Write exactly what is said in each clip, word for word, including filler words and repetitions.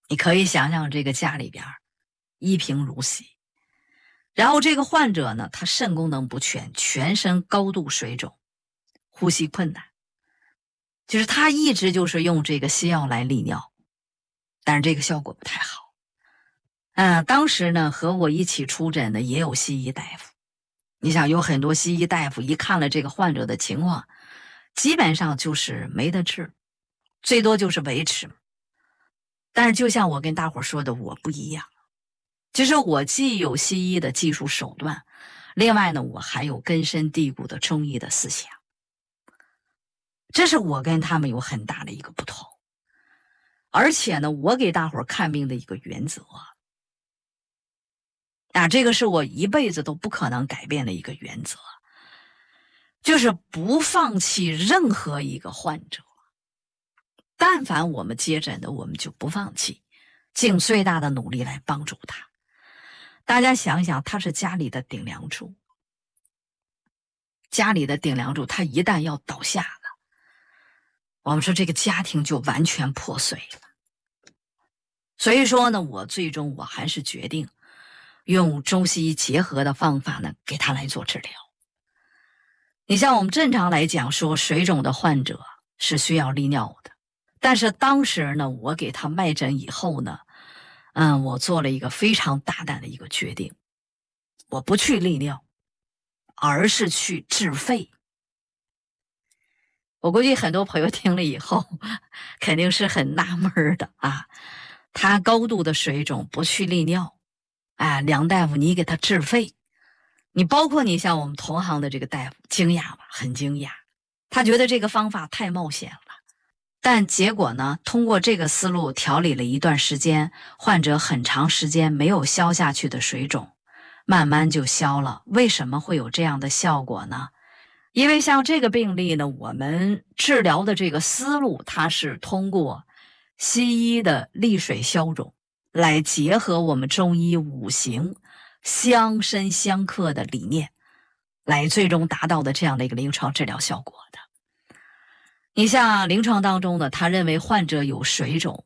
你可以想想这个家里边一贫如洗，然后这个患者呢，他肾功能不全，全身高度水肿，呼吸困难，就是他一直就是用这个西药来利尿，但是这个效果不太好。嗯，当时呢和我一起出诊的也有西医大夫，你想有很多西医大夫一看了这个患者的情况，基本上就是没得治，最多就是维持。但是就像我跟大伙说的，我不一样，就是我既有西医的技术手段，另外呢我还有根深蒂固的中医的思想，这是我跟他们有很大的一个不同。而且呢我给大伙看病的一个原则啊，这个是我一辈子都不可能改变的一个原则，就是不放弃任何一个患者。但凡我们接诊的，我们就不放弃，尽最大的努力来帮助他。大家想想，他是家里的顶梁柱，家里的顶梁柱，他一旦要倒下了，我们说这个家庭就完全破碎了。所以说呢，我最终我还是决定用中西医结合的方法呢，给他来做治疗。你像我们正常来讲说，水肿的患者是需要利尿的，但是当时呢，我给他脉诊以后呢，嗯，我做了一个非常大胆的一个决定，我不去利尿，而是去治肺。我估计很多朋友听了以后，肯定是很纳闷的啊，他高度的水肿不去利尿，哎，梁大夫你给他治肺，你包括你像我们同行的这个大夫，惊讶吧？很惊讶，他觉得这个方法太冒险了。但结果呢，通过这个思路调理了一段时间，患者很长时间没有消下去的水肿，慢慢就消了。为什么会有这样的效果呢？因为像这个病例呢，我们治疗的这个思路，它是通过西医的利水消肿，来结合我们中医五行相生相克的理念，来最终达到的这样的一个临床治疗效果的。你像临床当中呢，他认为患者有水肿，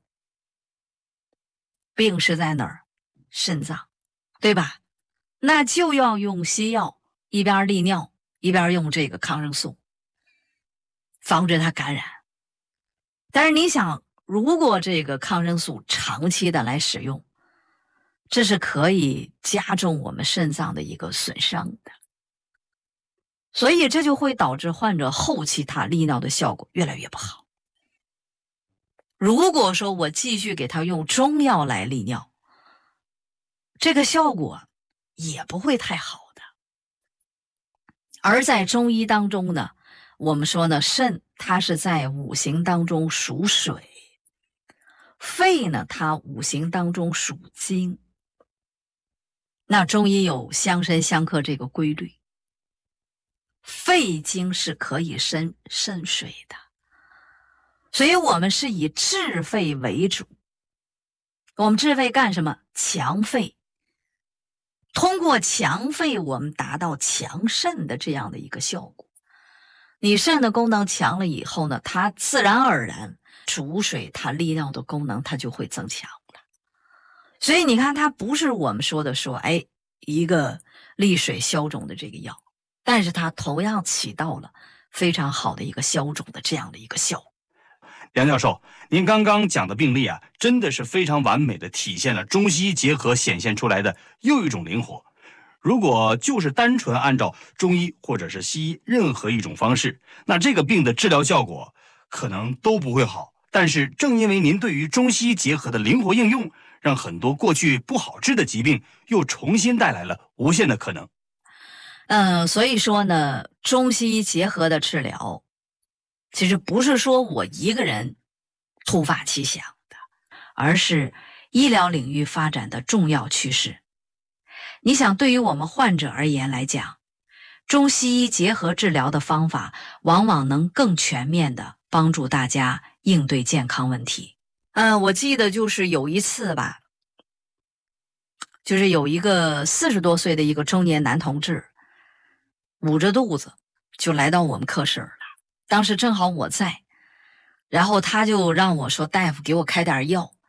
病是在哪儿？肾脏，对吧？那就要用西药，一边利尿，一边用这个抗生素，防止它感染。但是你想，如果这个抗生素长期的来使用，这是可以加重我们肾脏的一个损伤的。所以这就会导致患者后期他利尿的效果越来越不好。如果说我继续给他用中药来利尿，这个效果也不会太好的。而在中医当中呢，我们说呢，肾它是在五行当中属水，肺呢它五行当中属金。那中医有相生相克这个规律，肺经是可以生肾水的，所以我们是以治肺为主。我们治肺干什么？强肺。通过强肺，我们达到强肾的这样的一个效果。你肾的功能强了以后呢，它自然而然主水它利尿的功能它就会增强了。所以你看，它不是我们说的说，哎，一个利水消肿的这个药，但是它同样起到了非常好的一个消肿的这样的一个效果。 梁教授，您刚刚讲的病例啊，真的是非常完美的体现了中西医结合显现出来的又一种灵活。如果就是单纯按照中医或者是西医任何一种方式，那这个病的治疗效果可能都不会好。但是正因为您对于中西医结合的灵活应用，让很多过去不好治的疾病又重新带来了无限的可能。 嗯，所以说呢，中西医结合的治疗其实不是说我一个人突发奇想的，而是医疗领域发展的重要趋势。你想，对于我们患者而言来讲，中西医结合治疗的方法往往能更全面地帮助大家应对健康问题。嗯，我记得就是有一次吧，就是有一个四十多岁的一个中年男同志，捂着肚子就来到我们科室了。当时正好我在，然后他就让我说，大夫给我开点药，